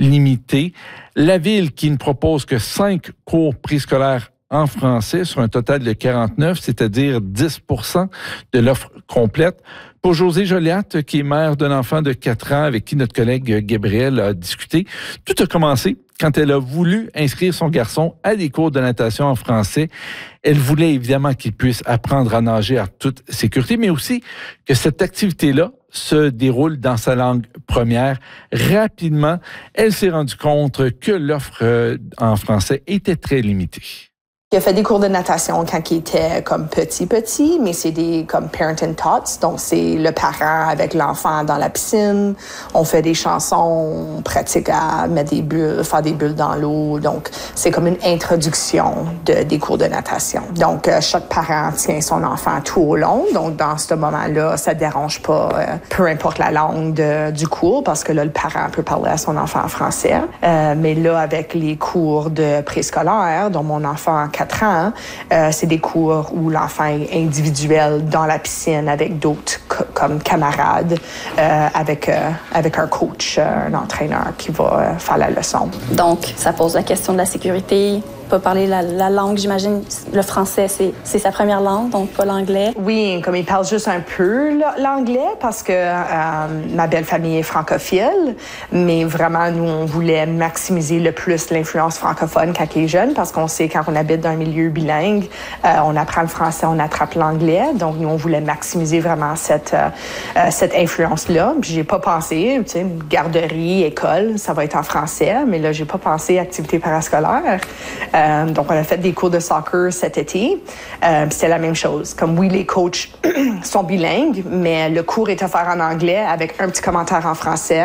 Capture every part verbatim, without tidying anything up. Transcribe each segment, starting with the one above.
limité. La ville qui ne propose que cinq cours préscolaires en français sur un total de quarante-neuf, c'est-à-dire dix pour cent de l'offre complète. Pour Josée Joliat, qui est mère d'un enfant de quatre ans avec qui notre collègue Gabriel a discuté, tout a commencé quand elle a voulu inscrire son garçon à des cours de natation en français. Elle voulait évidemment qu'il puisse apprendre à nager à toute sécurité, mais aussi que cette activité-là se déroule dans sa langue première. Rapidement, elle s'est rendue compte que l'offre en français était très limitée. Il a fait des cours de natation quand il était comme petit, petit, mais c'est des comme parent and tots. Donc, c'est le parent avec l'enfant dans la piscine. On fait des chansons, on pratique à mettre des bulles, faire des bulles dans l'eau. Donc, c'est comme une introduction de, des cours de natation. Donc, euh, chaque parent tient son enfant tout au long. Donc, dans ce moment-là, ça dérange pas, euh, peu importe la langue de, du cours, parce que là, le parent peut parler à son enfant en français. Euh, mais là, avec les cours de préscolaire, dont mon enfant a quatre ans, euh, c'est des cours où l'enfant est individuel dans la piscine avec d'autres co- comme camarades, euh, avec, euh, avec un coach, euh, un entraîneur qui va euh, faire la leçon. Donc, ça pose la question de la sécurité. Pas parler la, la langue, j'imagine. Le français, c'est, c'est sa première langue, donc pas l'anglais. Oui, comme il parle juste un peu l'anglais parce que euh, ma belle famille est francophile, mais vraiment, nous, on voulait maximiser le plus l'influence francophone quand il est jeune parce qu'on sait quand on habite dans un milieu bilingue, euh, on apprend le français, on attrape l'anglais. Donc, nous, on voulait maximiser vraiment cette, euh, cette influence-là. Puis, j'ai pas pensé, tu sais, garderie, école, ça va être en français, mais là, j'ai pas pensé activité parascolaire. Euh, Euh, donc, on a fait des cours de soccer cet été. Euh, c'était la même chose. Comme oui, les coachs sont bilingues, mais le cours est offert en anglais avec un petit commentaire en français.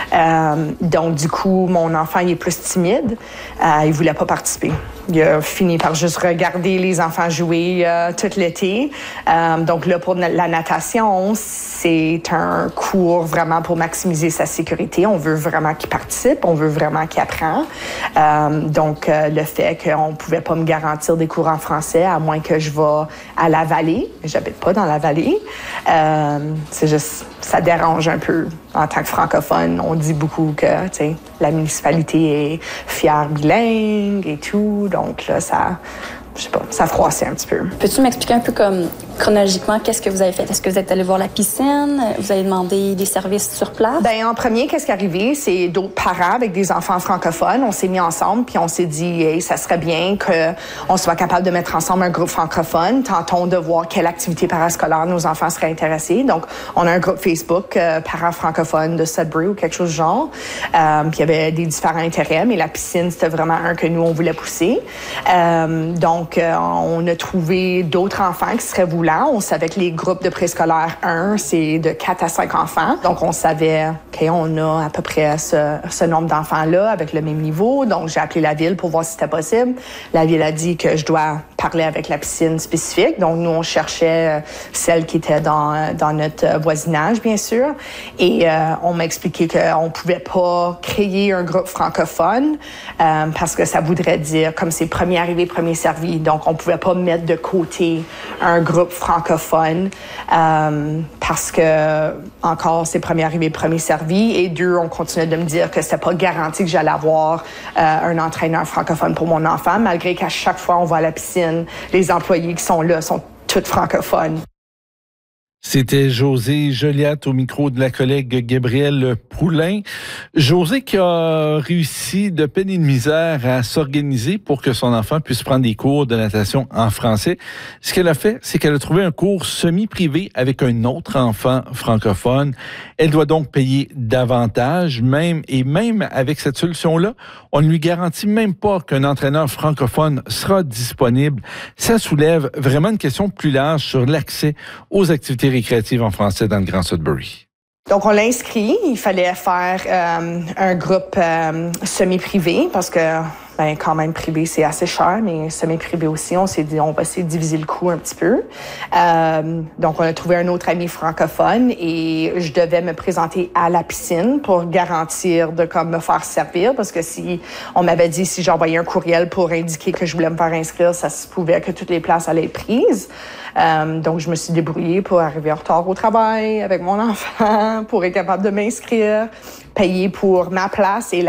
Euh, donc, du coup, mon enfant, il est plus timide. Euh, il voulait pas participer. Il a fini par juste regarder les enfants jouer euh, tout l'été. Euh, donc là, pour la natation, c'est un cours vraiment pour maximiser sa sécurité. On veut vraiment qu'il participe, on veut vraiment qu'il apprenne. Euh, donc, euh, le fait qu'on ne pouvait pas me garantir des cours en français, à moins que je vais à la vallée. J'habite pas dans la vallée. Euh, c'est juste, ça dérange un peu. En tant que francophone, on dit beaucoup que, tu sais, la municipalité est fière bilingue et tout. Donc là, ça, je sais pas, ça froissait un petit peu. Peux-tu m'expliquer un peu comme chronologiquement, qu'est-ce que vous avez fait? Est-ce que vous êtes allé voir la piscine? Vous avez demandé des services sur place? Ben en premier, qu'est-ce qui est arrivé? C'est d'autres parents avec des enfants francophones. On s'est mis ensemble, puis on s'est dit, hey, ça serait bien qu'on soit capable de mettre ensemble un groupe francophone. Tentons de voir quelle activité parascolaire nos enfants seraient intéressés. Donc, on a un groupe Facebook, euh, parents francophones de Sudbury ou quelque chose du genre. Euh, puis il y avait des différents intérêts, mais la piscine, c'était vraiment un que nous, on voulait pousser. Euh, donc, euh, on a trouvé d'autres enfants qui seraient voulants. On savait que les groupes de préscolaire un, c'est de quatre à cinq enfants. Donc, on savait qu'on a à peu près ce, ce nombre d'enfants-là avec le même niveau. Donc, j'ai appelé la ville pour voir si c'était possible. La ville a dit que je dois parler avec la piscine spécifique. Donc, nous, on cherchait celle qui était dans, dans notre voisinage, bien sûr. Et euh, on m'a expliqué qu'on ne pouvait pas créer un groupe francophone euh, parce que ça voudrait dire, comme c'est premier arrivé, premier servi. Donc, on ne pouvait pas mettre de côté un groupe francophone euh, parce que, encore, c'est premier arrivé, premier servi. Et deux, on continuait de me dire que c'était pas garanti que j'allais avoir euh, un entraîneur francophone pour mon enfant, malgré qu'à chaque fois on va à la piscine, les employés qui sont là sont tous francophones. C'était Josée Joliat au micro de la collègue Gabrielle Poulain. Josée qui a réussi de peine et de misère à s'organiser pour que son enfant puisse prendre des cours de natation en français. Ce qu'elle a fait, c'est qu'elle a trouvé un cours semi-privé avec un autre enfant francophone. Elle doit donc payer davantage, même et même avec cette solution-là, on ne lui garantit même pas qu'un entraîneur francophone sera disponible. Ça soulève vraiment une question plus large sur l'accès aux activités récréatives en français dans le Grand Sudbury. Donc, on l'a inscrit. Il fallait faire euh, un groupe euh, semi-privé parce que, ben, quand même, privé, c'est assez cher, mais semi-privé aussi. On s'est dit, on va essayer de diviser le coût un petit peu. Euh, donc, on a trouvé un autre ami francophone et je devais me présenter à la piscine pour garantir de comme me faire servir parce que si on m'avait dit si j'envoyais un courriel pour indiquer que je voulais me faire inscrire, ça se pouvait que toutes les places allaient être prises. Euh, donc, je me suis débrouillée pour arriver en retard au travail avec mon enfant, pour être capable de m'inscrire, payer pour ma place et la